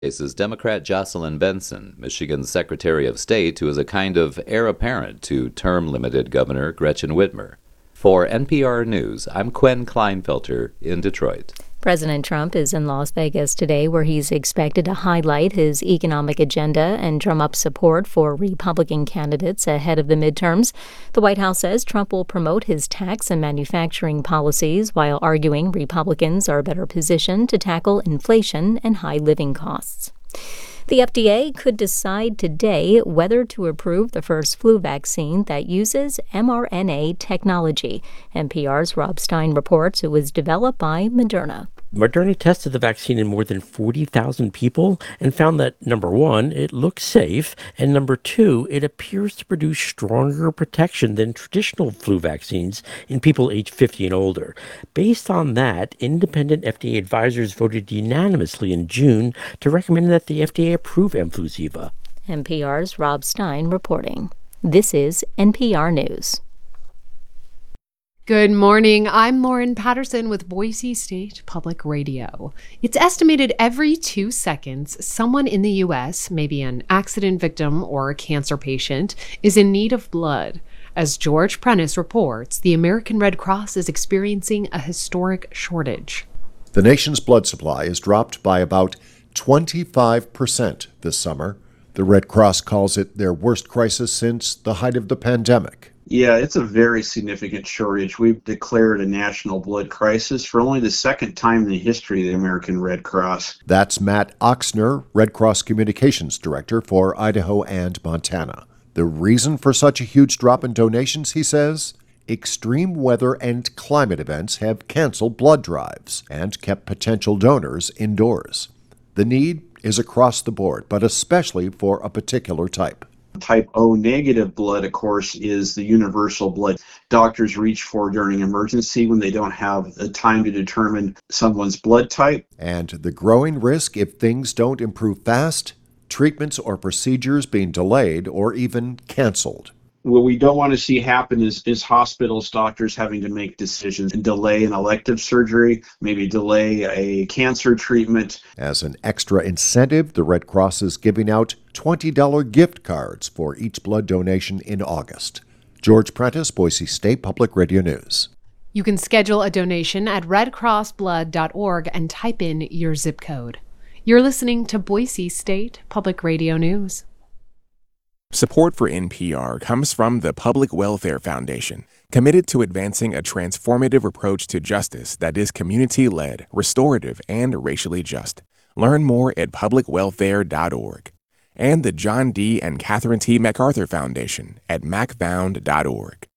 Is Democrat Jocelyn Benson, Michigan's Secretary of State, who is a kind of heir apparent to term-limited Governor Gretchen Whitmer. For NPR News, I'm Quinn Kleinfelter in Detroit. President Trump is in Las Vegas today, where he's expected to highlight his economic agenda and drum up support for Republican candidates ahead of the midterms. The White House says Trump will promote his tax and manufacturing policies while arguing Republicans are better positioned to tackle inflation and high living costs. The FDA could decide today whether to approve the first flu vaccine that uses mRNA technology. NPR's Rob Stein reports it was developed by Moderna. Moderna tested the vaccine in more than 40,000 people and found that, number one, it looks safe, and number two, it appears to produce stronger protection than traditional flu vaccines in people aged 50 and older. Based on that, independent FDA advisors voted unanimously in June to recommend that the FDA approve Mfluziva. NPR's Rob Stein reporting. This is NPR News. Good morning. I'm Lauren Patterson with Boise State Public Radio. It's estimated every 2 seconds, someone in the U.S., maybe an accident victim or a cancer patient, is in need of blood. As George Prentice reports, the American Red Cross is experiencing a historic shortage. The nation's blood supply has dropped by about 25% this summer. The Red Cross calls it their worst crisis since the height of the pandemic. Yeah, it's a very significant shortage. We've declared a national blood crisis for only the second time in the history of the American Red Cross. That's Matt Oxner, Red Cross Communications Director for Idaho and Montana. The reason for such a huge drop in donations, he says, extreme weather and climate events have canceled blood drives and kept potential donors indoors. The need is across the board, but especially for a particular type. Type O negative blood, of course, is the universal blood doctors reach for during emergency when they don't have the time to determine someone's blood type. And the growing risk if things don't improve fast, treatments or procedures being delayed or even canceled. What we don't want to see happen is hospitals, doctors having to make decisions and delay an elective surgery, maybe delay a cancer treatment. As an extra incentive, the Red Cross is giving out $20 gift cards for each blood donation in August. George Prentice, Boise State Public Radio News. You can schedule a donation at redcrossblood.org and type in your zip code. You're listening to Boise State Public Radio News. Support for NPR comes from the Public Welfare Foundation, committed to advancing a transformative approach to justice that is community-led, restorative, and racially just. Learn more at publicwelfare.org. And the John D. and Catherine T. MacArthur Foundation at macfound.org.